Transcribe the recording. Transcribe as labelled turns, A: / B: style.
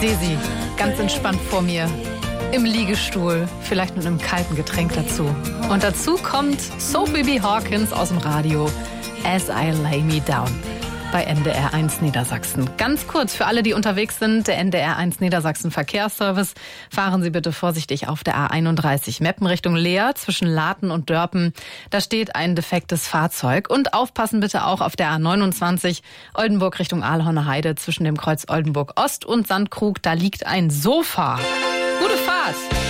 A: sehe sie ganz entspannt vor mir. Im Liegestuhl, vielleicht mit einem kalten Getränk dazu. Und dazu kommt Sophie Hawkins aus dem Radio, As I Lay Me Down, bei NDR 1 Niedersachsen. Ganz kurz für alle, die unterwegs sind, der NDR 1 Niedersachsen Verkehrsservice. Fahren Sie bitte vorsichtig auf der A31 Meppen Richtung Leer zwischen Laten und Dörpen. Da steht ein defektes Fahrzeug. Und aufpassen bitte auch auf der A29 Oldenburg Richtung Aalhorner Heide zwischen dem Kreuz Oldenburg Ost und Sandkrug. Da liegt ein Sofa. Gute Fahrt!